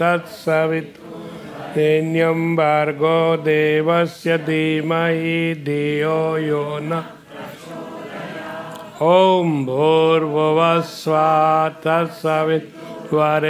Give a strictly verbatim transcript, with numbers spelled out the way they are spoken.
तत्सवितुर्वरेण्यं भर्गो देवस्य धीमहि धियो यो न ओम भूर्भुवः स्वः तत्सवितुर्वरेण्यं